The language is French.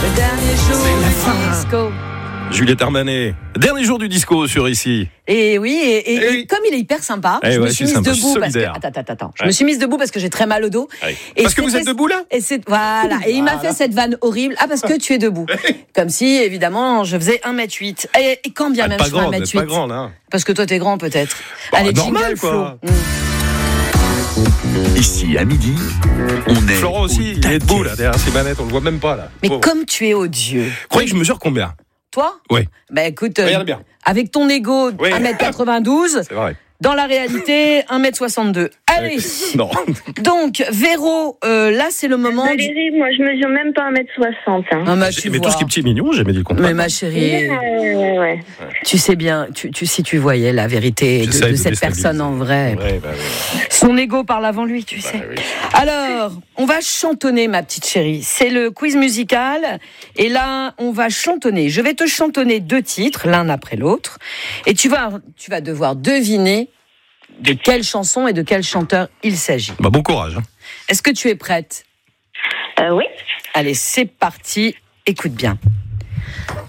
Le dernier jour du disco. Juliette Armanet, dernier jour du disco sur ici. Et oui, et comme il est hyper sympa, je me suis mise debout parce que attends, je me suis mise debout parce que j'ai très mal au dos. Et parce que vous êtes debout là. Et voilà, et il m'a fait cette vanne horrible. Ah, parce que tu es debout. Comme si évidemment je faisais 1m8. Et quand bien même je fais 1m8. Pas grande, hein. Parce que toi t'es grand peut-être. Bah, allez, normal quoi. Ici à midi, on est. Florent aussi, il est debout là derrière ses manettes, on le voit même pas là. Mais comme tu es odieux. Croyez que je mesure combien? Toi? Oui. Bah écoute, regarde bien. avec ton ego 1m92, c'est vrai. Dans la réalité 1m62. Allez. Non. Donc Véro, là c'est le moment. Valérie, moi je mesure même pas 1m60. Hein. Ah, mais tout ce qui est petit mignon, j'ai jamais dit le contraire. Mais ma chérie, ouais. tu sais bien, si tu voyais la vérité de cette personne en vrai. Ouais. Son ego parle avant lui, tu sais. Oui. Alors, on va chantonner, ma petite chérie. C'est le quiz musical. Et là, on va chantonner. Je vais te chantonner 2 titres, l'un après l'autre. Et tu vas devoir deviner de quelle chanson et de quel chanteur il s'agit. Bah, bon courage. Est-ce que tu es prête ? Oui. Allez, c'est parti. Écoute bien.